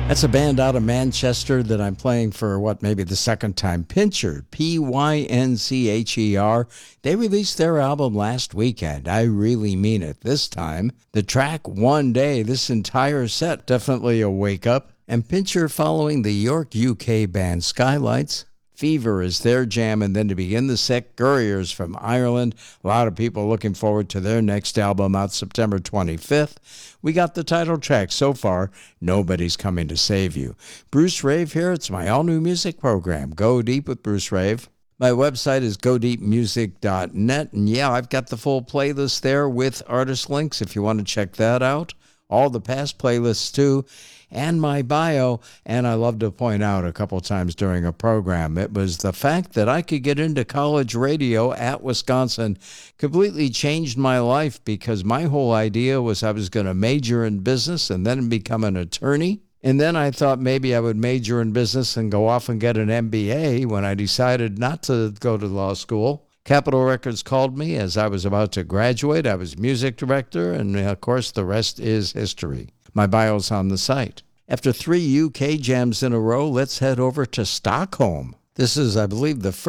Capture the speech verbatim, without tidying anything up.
That's a band out of Manchester that I'm playing for, what, maybe the second time. Pincher, P Y N C H E R. They released their album last weekend. I really mean it this time. The track One Day, this entire set, definitely a wake-up. And Pincher following the York, U K band Skylights. Fever is their jam, and then to begin the set, Gurriers from Ireland. A lot of people looking forward to their next album out September twenty-fifth. We got the title track so far, Nobody's Coming to Save You. Bruce Rave here. It's my all-new music program, Go Deep with Bruce Rave. My website is go deep music dot net, and yeah, I've got the full playlist there with artist links if you want to check that out. All the past playlists, too, and my bio, and I love to point out a couple times during a program, it was the fact that I could get into college radio at Wisconsin completely changed my life, because my whole idea was I was going to major in business and then become an attorney. And then I thought maybe I would major in business and go off and get an M B A when I decided not to go to law school. Capitol Records called me as I was about to graduate. I was music director, and of course the rest is history. My bio's on the site. After three U K jams in a row, let's head over to Stockholm. This is, I believe, the first